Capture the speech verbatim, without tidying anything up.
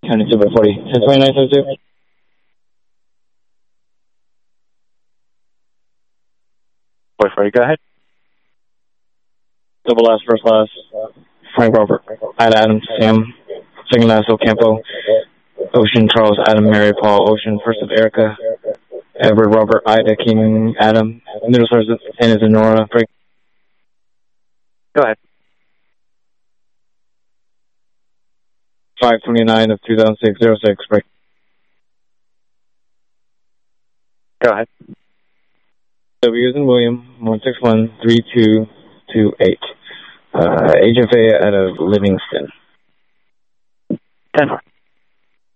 County two by forty. ten twenty-nine seventy-two. Boy forty, go ahead. Double last, first last. Frank Robert. Ida Adam, Sam. Second last, Ocampo. Ocean, Charles, Adam, Mary, Paul, Ocean. First of Erica. Edward, Robert, Ida, King, Adam. Middle stars, N is in Nora. Break. Go ahead. five twenty-nine of two thousand six, oh six. Break. Go ahead. W is in William, one six one three two two eight. Uh, Agent Faye out of Livingston. ten four.